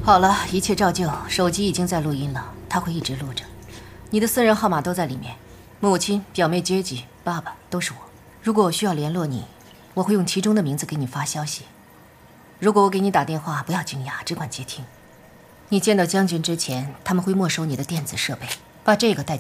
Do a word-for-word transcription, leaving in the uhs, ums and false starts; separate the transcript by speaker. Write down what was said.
Speaker 1: 好了，一切照旧，手机已经在录音了，它会一直录着。你的私人号码都在里面，母亲、表妹、阶级、爸爸都是我。如果我需要联络你，我会用其中的名字给你发消息。如果我给你打电话，不要惊讶，只管接听。你见到将军之前，他们会没收你的电子设备，把这个带。